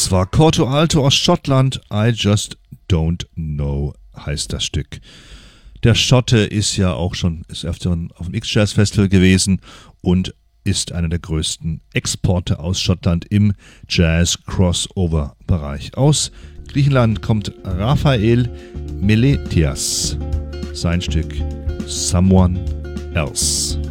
Das war Corto Alto aus Schottland. I Just Don't Know heißt das Stück. Der Schotte ist ja auch schon des Öfteren auf dem X-Jazz Festival gewesen und ist einer der größten Exporte aus Schottland im Jazz-Crossover-Bereich. Aus Griechenland kommt Raphael Meletias. Sein Stück Someone Else.